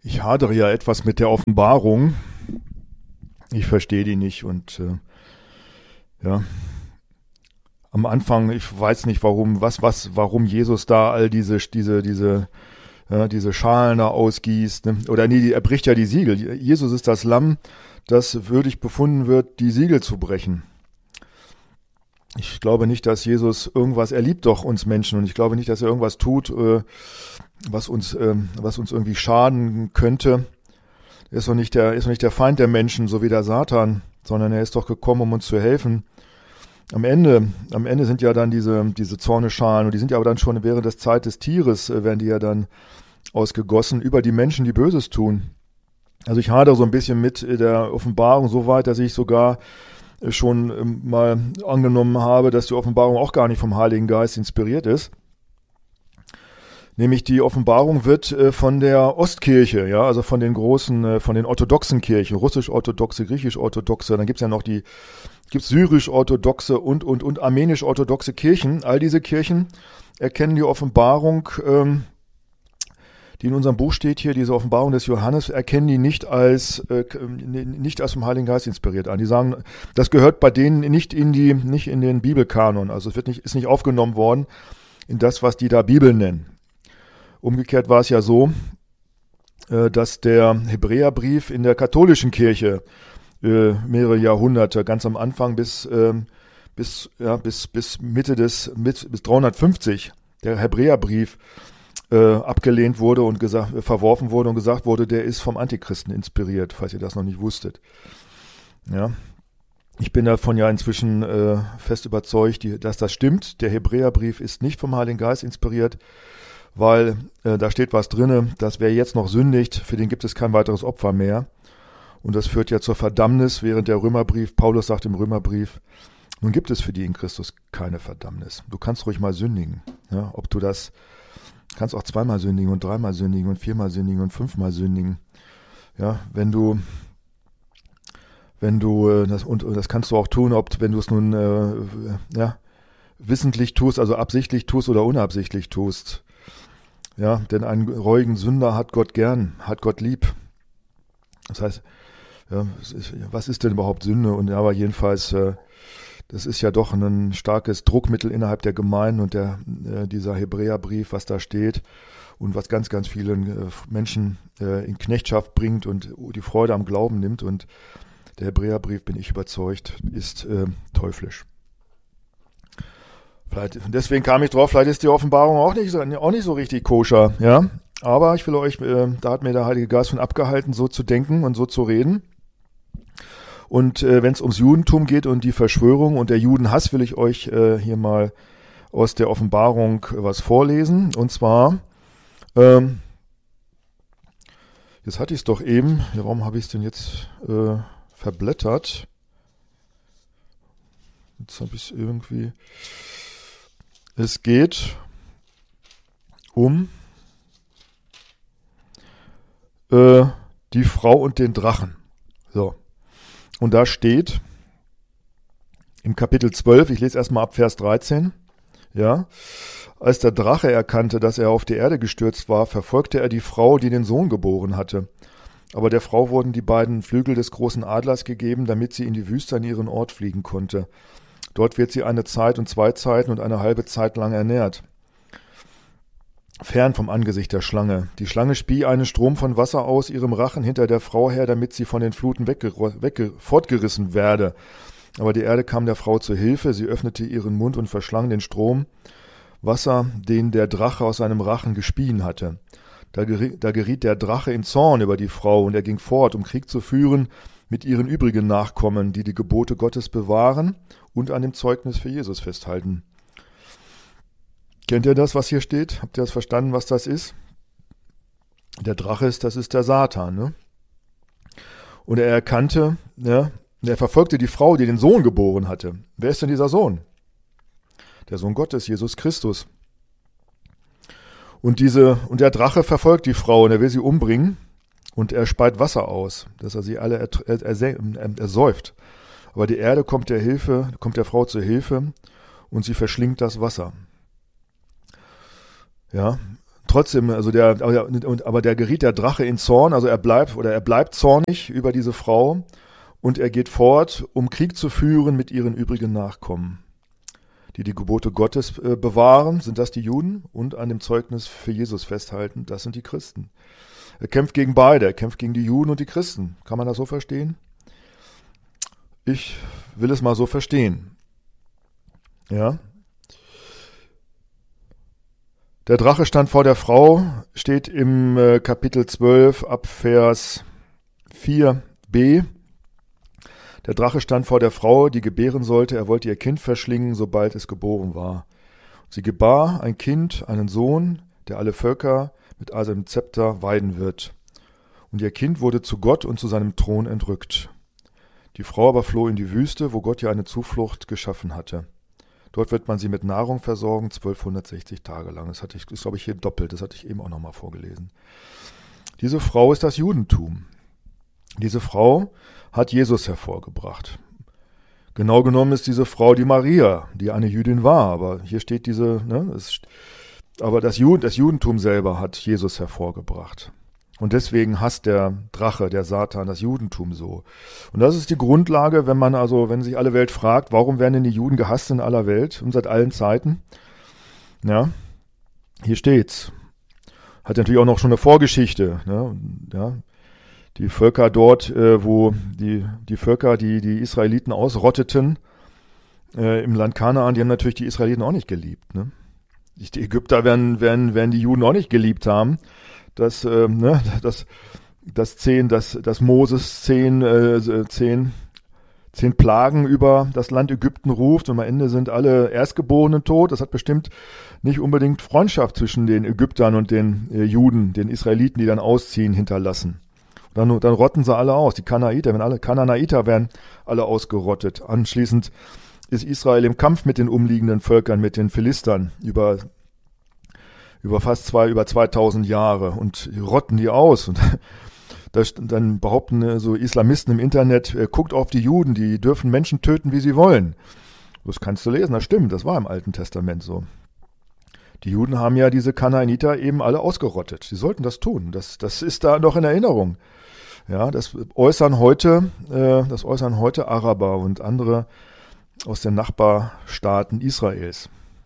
Ich hadere ja etwas mit der Offenbarung. Ich verstehe die nicht und ja, am Anfang, ich weiß nicht warum Jesus da all diese Schalen da ausgießt, ne? Oder nee, er bricht ja die Siegel. Jesus ist das Lamm, das würdig befunden wird, die Siegel zu brechen. Ich glaube nicht, dass Jesus er liebt doch uns Menschen und ich glaube nicht, dass er irgendwas tut, was uns irgendwie schaden könnte. Er ist doch nicht der Feind der Menschen, so wie der Satan, sondern er ist doch gekommen, um uns zu helfen. Am Ende sind ja dann diese Zorneschalen und die sind ja aber dann schon während der Zeit des Tieres, werden die ja dann ausgegossen über die Menschen, die Böses tun. Also ich hadere so ein bisschen mit der Offenbarung so weit, dass ich sogar schon mal angenommen habe, dass die Offenbarung auch gar nicht vom Heiligen Geist inspiriert ist. Nämlich die Offenbarung wird von der Ostkirche, ja, also von den orthodoxen Kirchen, russisch-orthodoxe, griechisch-orthodoxe, dann gibt's ja noch gibt's syrisch-orthodoxe und armenisch-orthodoxe Kirchen. All diese Kirchen erkennen die Offenbarung, die in unserem Buch steht hier, diese Offenbarung des Johannes, erkennen die nicht als vom Heiligen Geist inspiriert an. Die sagen, das gehört bei denen nicht in den Bibelkanon, also ist nicht aufgenommen worden in das, was die da Bibel nennen. Umgekehrt war es ja so, dass der Hebräerbrief in der katholischen Kirche mehrere Jahrhunderte, ganz am Anfang bis Mitte bis 350, der Hebräerbrief abgelehnt wurde und verworfen wurde und gesagt wurde, der ist vom Antichristen inspiriert, falls ihr das noch nicht wusstet. Ja. Ich bin davon ja inzwischen fest überzeugt, dass das stimmt. Der Hebräerbrief ist nicht vom Heiligen Geist inspiriert, weil da steht was drinne, dass wer jetzt noch sündigt, für den gibt es kein weiteres Opfer mehr. Und das führt ja zur Verdammnis, während Paulus sagt im Römerbrief, nun gibt es für die in Christus keine Verdammnis. Du kannst ruhig mal sündigen. Ja, kannst auch zweimal sündigen und dreimal sündigen und viermal sündigen und fünfmal sündigen. Ja, das kannst du auch tun, wenn du es nun wissentlich tust, also absichtlich tust oder unabsichtlich tust. Ja, denn einen reuigen Sünder hat Gott gern, hat Gott lieb. Das heißt, ja, was ist denn überhaupt Sünde? Und aber jedenfalls, das ist ja doch ein starkes Druckmittel innerhalb der Gemeinden und dieser Hebräerbrief, was da steht und was ganz, ganz vielen Menschen in Knechtschaft bringt und die Freude am Glauben nimmt. Und der Hebräerbrief, bin ich überzeugt, ist teuflisch. Deswegen kam ich drauf, vielleicht ist die Offenbarung auch nicht so richtig koscher, ja. Aber ich will euch, da hat mir der Heilige Geist von abgehalten, so zu denken und so zu reden. Und wenn es ums Judentum geht und die Verschwörung und der Judenhass, will ich euch hier mal aus der Offenbarung was vorlesen. Und zwar, jetzt hatte ich es doch eben, warum habe ich es denn jetzt verblättert? Jetzt habe ich es irgendwie... Es geht um die Frau und den Drachen. So. Und da steht im Kapitel 12, ich lese erstmal ab Vers 13, ja, als der Drache erkannte, dass er auf die Erde gestürzt war, verfolgte er die Frau, die den Sohn geboren hatte. Aber der Frau wurden die beiden Flügel des großen Adlers gegeben, damit sie in die Wüste an ihren Ort fliegen konnte. Dort wird sie eine Zeit und 2 Zeiten und eine halbe Zeit lang ernährt. Fern vom Angesicht der Schlange. Die Schlange spie einen Strom von Wasser aus ihrem Rachen hinter der Frau her, damit sie von den Fluten fortgerissen werde. Aber die Erde kam der Frau zu Hilfe. Sie öffnete ihren Mund und verschlang den Strom Wasser, den der Drache aus seinem Rachen gespien hatte. Da geriet der Drache in Zorn über die Frau, und er ging fort, um Krieg zu führen mit ihren übrigen Nachkommen, die die Gebote Gottes bewahren und an dem Zeugnis für Jesus festhalten. Kennt ihr das, was hier steht? Habt ihr das verstanden, was das ist? Der Drache das ist der Satan, ne? Und er erkannte, ja, er verfolgte die Frau, die den Sohn geboren hatte. Wer ist denn dieser Sohn? Der Sohn Gottes, Jesus Christus. Und der Drache verfolgt die Frau und er will sie umbringen und er speit Wasser aus, dass er sie alle ersäuft. Aber die Erde kommt der Frau zur Hilfe und sie verschlingt das Wasser. Ja, trotzdem, also aber der geriet der Drache in Zorn, also er bleibt zornig über diese Frau und er geht fort, um Krieg zu führen mit ihren übrigen Nachkommen. Die Gebote Gottes bewahren, sind das die Juden, und an dem Zeugnis für Jesus festhalten, das sind die Christen. Er kämpft gegen beide, er kämpft gegen die Juden und die Christen. Kann man das so verstehen? Ich will es mal so verstehen. Ja. Der Drache stand vor der Frau, steht im Kapitel 12 ab Vers 4b. Der Drache stand vor der Frau, die gebären sollte. Er wollte ihr Kind verschlingen, sobald es geboren war. Sie gebar ein Kind, einen Sohn, der alle Völker mit seinem Zepter weiden wird. Und ihr Kind wurde zu Gott und zu seinem Thron entrückt. Die Frau aber floh in die Wüste, wo Gott ihr eine Zuflucht geschaffen hatte. Dort wird man sie mit Nahrung versorgen, 1260 Tage lang. Das ist, glaube ich, hier doppelt. Das hatte ich eben auch nochmal vorgelesen. Diese Frau ist das Judentum. Diese Frau hat Jesus hervorgebracht. Genau genommen ist diese Frau die Maria, die eine Jüdin war. Aber hier steht aber das Judentum selber hat Jesus hervorgebracht. Und deswegen hasst der Drache, der Satan, das Judentum so. Und das ist die Grundlage, wenn sich alle Welt fragt, warum werden denn die Juden gehasst in aller Welt und seit allen Zeiten? Ja, hier steht's. Hat natürlich auch noch schon eine Vorgeschichte. Ne? Ja, die Völker dort, wo die Völker, die Israeliten ausrotteten, im Land Kanaan, die haben natürlich die Israeliten auch nicht geliebt. Ne? Die Ägypter werden die Juden auch nicht geliebt haben. Dass Moses 10 Plagen über das Land Ägypten ruft und am Ende sind alle Erstgeborenen tot. Das hat bestimmt nicht unbedingt Freundschaft zwischen den Ägyptern und den Juden, den Israeliten, die dann ausziehen, hinterlassen. Dann rotten sie alle aus. Die Kanaaniter werden alle ausgerottet. Anschließend ist Israel im Kampf mit den umliegenden Völkern, mit den Philistern über 2000 Jahre und rotten die aus. Und dann behaupten so Islamisten im Internet, guckt auf die Juden, die dürfen Menschen töten, wie sie wollen. Das kannst du lesen, das stimmt, das war im Alten Testament so. Die Juden haben ja diese Kanaaniter eben alle ausgerottet. Sie sollten das tun. Das ist da noch in Erinnerung. Ja, das äußern heute Araber und andere aus den Nachbarstaaten Israels.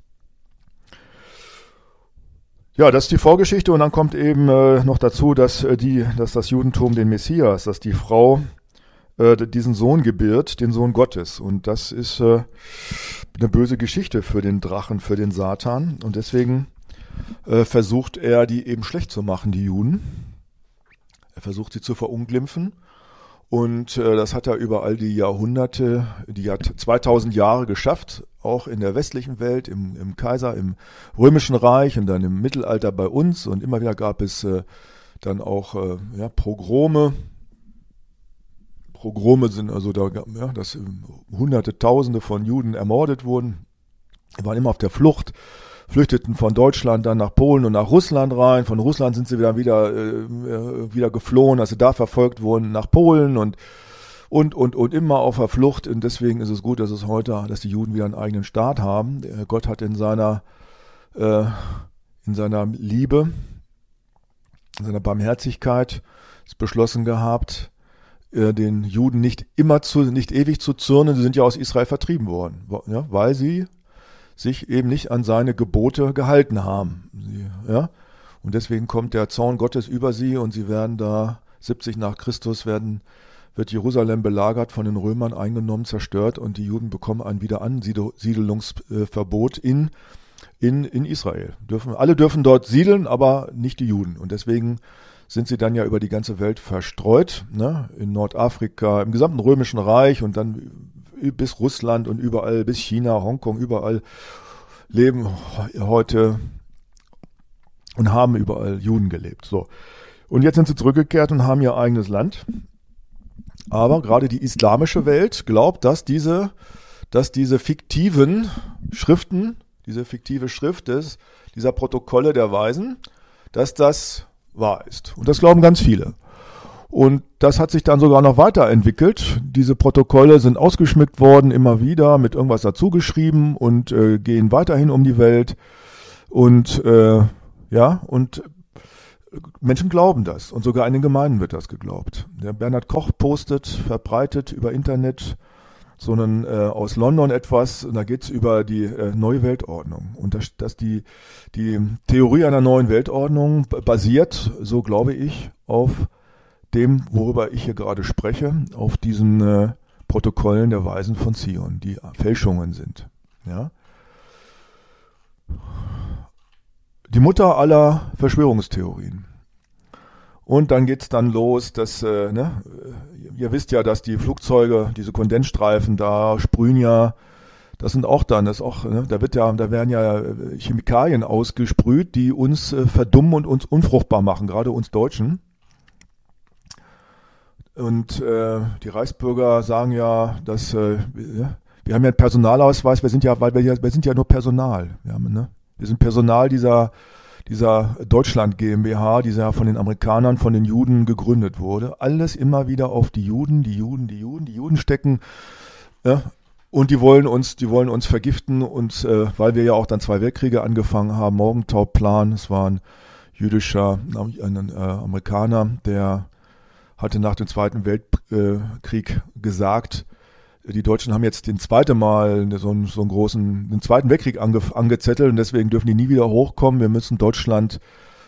Ja, das ist die Vorgeschichte und dann kommt eben noch dazu, dass das Judentum den Messias, dass die Frau diesen Sohn gebiert, den Sohn Gottes. Und das ist eine böse Geschichte für den Drachen, für den Satan. Und deswegen versucht er, die eben schlecht zu machen, die Juden. Er versucht, sie zu verunglimpfen. Und das hat er über all die Jahrhunderte, 2000 Jahre geschafft, auch in der westlichen Welt, im Römischen Reich und dann im Mittelalter bei uns. Und immer wieder gab es dann auch Pogrome. Pogrome sind also dass Hunderte, Tausende von Juden ermordet wurden. Die waren immer auf der Flucht, flüchteten von Deutschland dann nach Polen und nach Russland rein. Von Russland sind sie wieder geflohen, als sie da verfolgt wurden, nach Polen und immer auf der Flucht. Und deswegen ist es gut, dass die Juden wieder einen eigenen Staat haben. Gott hat in seiner Liebe, in seiner Barmherzigkeit es beschlossen gehabt, den Juden nicht ewig zu zürnen. Sie sind ja aus Israel vertrieben worden, ja, weil sie sich eben nicht an seine Gebote gehalten haben. Und deswegen kommt der Zorn Gottes über sie und sie werden da 70 nach Christus wird Jerusalem belagert, von den Römern eingenommen, zerstört und die Juden bekommen ein Wiederansiedlungsverbot in Israel. Alle dürfen dort siedeln, aber nicht die Juden. Und deswegen sind sie dann ja über die ganze Welt verstreut, ne? In Nordafrika, im gesamten Römischen Reich und dann bis Russland und überall, bis China, Hongkong, überall leben heute und haben überall Juden gelebt. So. Und jetzt sind sie zurückgekehrt und haben ihr eigenes Land. Aber gerade die islamische Welt glaubt, dass diese fiktiven Schriften, diese fiktive Schrift dieser Protokolle der Weisen, dass das wahr ist. Und das glauben ganz viele. Und das hat sich dann sogar noch weiterentwickelt. Diese Protokolle sind ausgeschmückt worden, immer wieder mit irgendwas dazugeschrieben und gehen weiterhin um die Welt. Und Ja, und Menschen glauben das und sogar in den Gemeinden wird das geglaubt. Der Bernhard Koch postet, verbreitet über Internet so einen aus London etwas, und da geht es über die neue Weltordnung. Und dass die Theorie einer neuen Weltordnung basiert, so glaube ich, auf dem, worüber ich hier gerade spreche, auf diesen Protokollen der Weisen von Zion, die Fälschungen sind. Ja? Die Mutter aller Verschwörungstheorien. Und dann geht's dann los, dass, ihr wisst ja, dass die Flugzeuge, diese Kondensstreifen da sprühen ja, das sind auch dann, das auch, ne, da werden ja Chemikalien ausgesprüht, die uns verdummen und uns unfruchtbar machen, gerade uns Deutschen. Und die Reichsbürger sagen ja, dass wir haben ja einen Personalausweis, wir sind ja nur Personal. Wir sind Personal dieser Deutschland GmbH, die ja von den Amerikanern, von den Juden gegründet wurde. Alles immer wieder auf die Juden stecken. Ja, und die wollen uns vergiften. Und weil wir ja auch dann 2 Weltkriege angefangen haben, Morgenthau-Plan, es war ein jüdischer Amerikaner, der hatte nach dem Zweiten Weltkrieg gesagt, die Deutschen haben jetzt den zweiten Weltkrieg angezettelt und deswegen dürfen die nie wieder hochkommen. Wir müssen Deutschland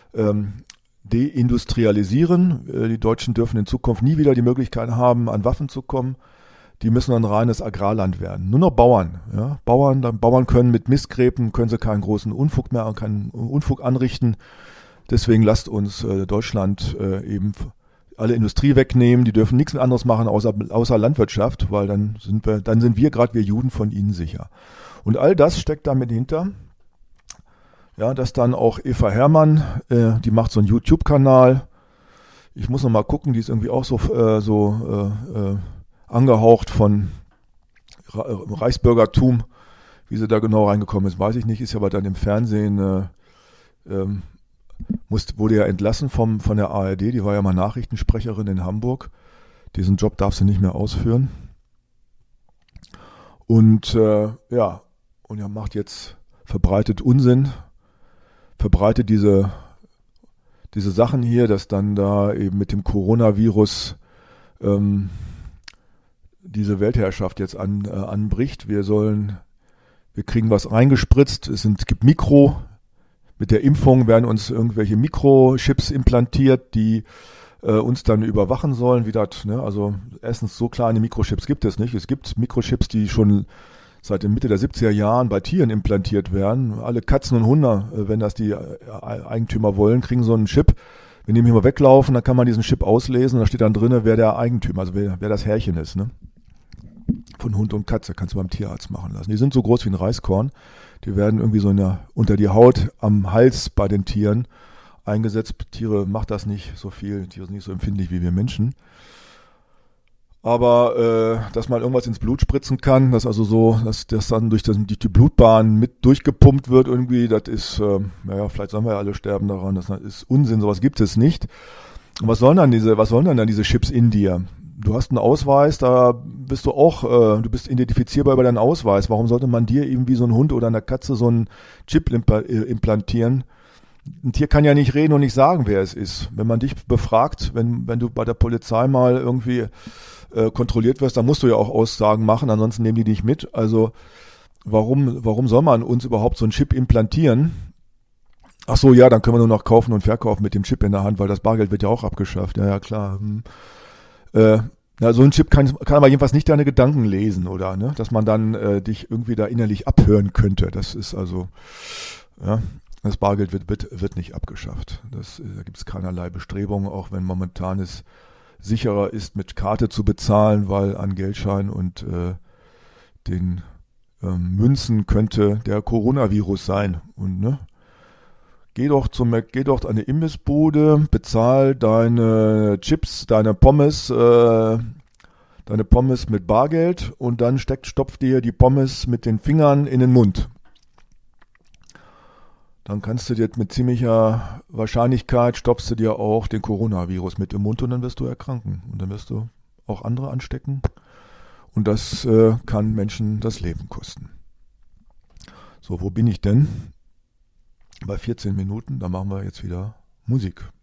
deindustrialisieren. Die Deutschen dürfen in Zukunft nie wieder die Möglichkeit haben, an Waffen zu kommen. Die müssen ein reines Agrarland werden. Nur noch Bauern. Ja? Bauern können mit Mistgräben, können sie keinen großen Unfug mehr, keinen Unfug anrichten. Deswegen lasst uns Deutschland eben alle Industrie wegnehmen, die dürfen nichts anderes machen außer Landwirtschaft, weil dann sind wir gerade wir Juden von ihnen sicher. Und all das steckt damit hinter, ja, dass dann auch Eva Herrmann, die macht so einen YouTube-Kanal, ich muss noch mal gucken, die ist irgendwie auch so angehaucht von Reichsbürgertum, wie sie da genau reingekommen ist, weiß ich nicht, ist ja aber dann im Fernsehen wurde ja entlassen von der ARD, die war ja mal Nachrichtensprecherin in Hamburg. Diesen Job darf sie nicht mehr ausführen. Und macht jetzt, verbreitet Unsinn, verbreitet diese Sachen hier, dass dann da eben mit dem Coronavirus diese Weltherrschaft jetzt anbricht. Wir kriegen was reingespritzt, es gibt mit der Impfung werden uns irgendwelche Mikrochips implantiert, die uns dann überwachen sollen. Also erstens, so kleine Mikrochips gibt es nicht. Es gibt Mikrochips, die schon seit der Mitte der 70er Jahren bei Tieren implantiert werden. Alle Katzen und Hunde, wenn das die Eigentümer wollen, kriegen so einen Chip. Wenn die mal weglaufen, dann kann man diesen Chip auslesen und da steht dann drin, wer der Eigentümer, also wer das Herrchen ist. Ne? Von Hund und Katze kannst du beim Tierarzt machen lassen. Die sind so groß wie ein Reiskorn. Die werden irgendwie so unter die Haut am Hals bei den Tieren eingesetzt. Tiere macht das nicht so viel. Tiere sind nicht so empfindlich wie wir Menschen. Aber dass man irgendwas ins Blut spritzen kann, dass das dann durch die Blutbahn mit durchgepumpt wird irgendwie, das ist, vielleicht sollen wir ja alle sterben daran. Das ist Unsinn, sowas gibt es nicht. Und was sollen dann diese Chips in dir? Du hast einen Ausweis, da bist du bist identifizierbar über deinen Ausweis. Warum sollte man dir eben wie so ein Hund oder eine Katze so einen Chip implantieren? Ein Tier kann ja nicht reden und nicht sagen, wer es ist. Wenn man dich befragt, wenn du bei der Polizei mal irgendwie kontrolliert wirst, dann musst du ja auch Aussagen machen, ansonsten nehmen die dich mit. Also warum soll man uns überhaupt so einen Chip implantieren? Ach so, ja, dann können wir nur noch kaufen und verkaufen mit dem Chip in der Hand, weil das Bargeld wird ja auch abgeschafft. Ja, klar. So ein Chip kann aber jedenfalls nicht deine Gedanken lesen, oder? Ne? Dass man dann dich irgendwie da innerlich abhören könnte. Das ist also, ja, das Bargeld wird nicht abgeschafft. Da gibt es keinerlei Bestrebungen, auch wenn momentan es sicherer ist, mit Karte zu bezahlen, weil an Geldschein und den Münzen könnte der Coronavirus sein. Und ne? Geh doch an eine Imbissbude, bezahl deine Chips, deine Pommes mit Bargeld und dann stopf dir die Pommes mit den Fingern in den Mund. Dann kannst du dir mit ziemlicher Wahrscheinlichkeit stopfst du dir auch den Coronavirus mit im Mund und dann wirst du erkranken. Und dann wirst du auch andere anstecken. Und das kann Menschen das Leben kosten. So, wo bin ich denn? bei 14 Minuten, da machen wir jetzt wieder Musik.